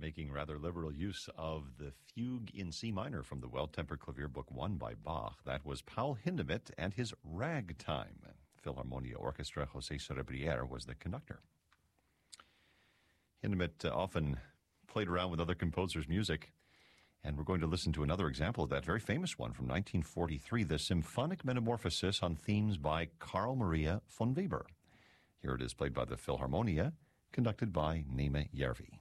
making rather liberal use of the Fugue in C minor from the Well-Tempered Clavier Book 1 by Bach. That was Paul Hindemith and his Ragtime. Philharmonia Orchestra, José Cerebriere was the conductor. Hindemith often played around with other composers' music, and we're going to listen to another example of that very famous one from 1943, the Symphonic Metamorphosis on themes by Carl Maria von Weber. Here it is played by the Philharmonia, conducted by Néma Järvi.